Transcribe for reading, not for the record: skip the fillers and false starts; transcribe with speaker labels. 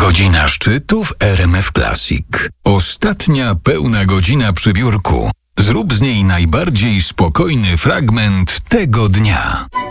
Speaker 1: Godzina szczytu w RMF Classic. Ostatnia pełna godzina przy biurku. Zrób z niej najbardziej spokojny fragment tego dnia.